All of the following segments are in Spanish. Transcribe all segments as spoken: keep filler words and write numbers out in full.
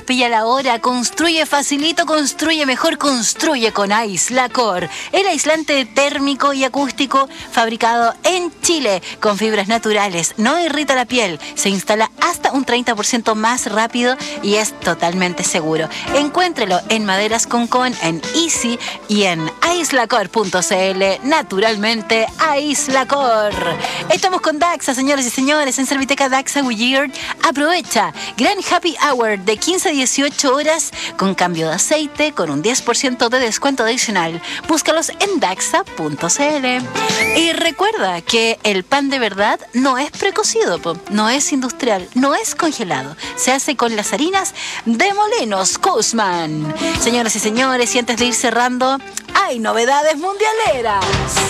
pilla la hora. Construye facilito, construye mejor, construye con Aislacor. El aislante térmico y acústico fabricado en Chile con fibras naturales. No irrita la piel. Se instala hasta un treinta por ciento más rápido y es totalmente seguro. Encuéntrelo en Maderas Concón, en Easy y en aislacor punto c l. Naturalmente, Aislacor. Estamos con Daxa, señoras y señores, en Serviteca Daxa Weird. Aprovecha Gran Happy Hour de quince a dieciocho horas con cambio de aceite con un diez por ciento de descuento adicional. Búscalos en daxa punto c l. Y recuerda que el pan de verdad no es precocido, no es industrial, no es congelado. Se hace con las harinas de Molinos Kuzman. Señoras y señores, y antes de ir cerrando, hay novedades mundialeras.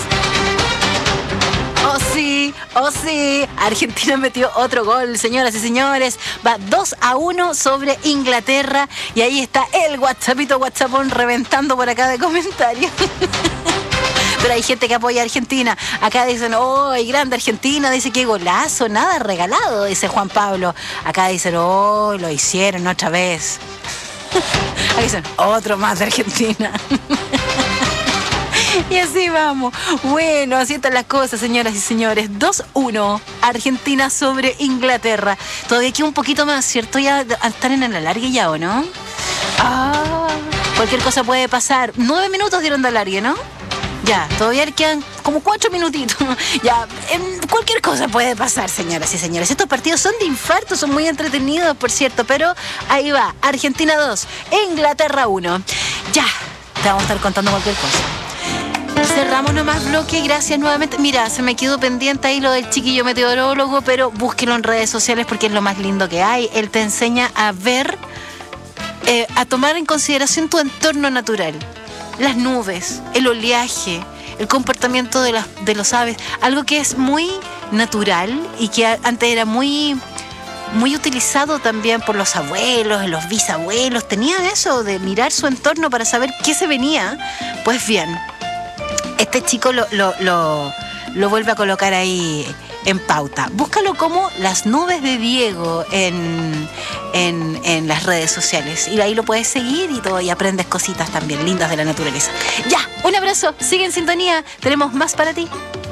Oh sí, oh sí, Argentina metió otro gol, señoras y señores. Va dos a uno sobre Inglaterra. Y ahí está el WhatsAppito WhatsAppón reventando por acá de comentarios. Pero hay gente que apoya a Argentina. Acá dicen, oh, grande Argentina, dice que golazo, nada regalado, dice Juan Pablo. Acá dicen, oh, lo hicieron otra vez. Acá dicen, otro más de Argentina. Y así vamos. Bueno, así están las cosas, señoras y señores. dos uno, Argentina sobre Inglaterra. Todavía queda un poquito más, ¿cierto? Ya están en el alargue ya, ¿o no? Ah, cualquier cosa puede pasar. Nueve minutos dieron de alargue, ¿no? Ya, todavía quedan como cuatro minutitos. Ya, en cualquier cosa puede pasar, señoras y señores. Estos partidos son de infarto, son muy entretenidos, por cierto. Pero ahí va, Argentina dos, Inglaterra uno. Ya, te vamos a estar contando cualquier cosa. Cerramos nomás bloque, gracias nuevamente. Mira, se me quedó pendiente ahí lo del chiquillo meteorólogo, pero búsquelo en redes sociales porque es lo más lindo que hay. Él te enseña a ver, eh, a tomar en consideración tu entorno natural. Las nubes, el oleaje, el comportamiento de, las, de los aves. Algo que es muy natural y que antes era muy... muy utilizado también por los abuelos, los bisabuelos. Tenían eso de mirar su entorno para saber qué se venía. Pues bien, este chico lo, lo, lo, lo vuelve a colocar ahí en pauta. Búscalo como Las Nubes de Diego en, en, en las redes sociales. Y ahí lo puedes seguir y todo, y aprendes cositas también lindas de la naturaleza. Ya, un abrazo, sigue en sintonía. Tenemos más para ti.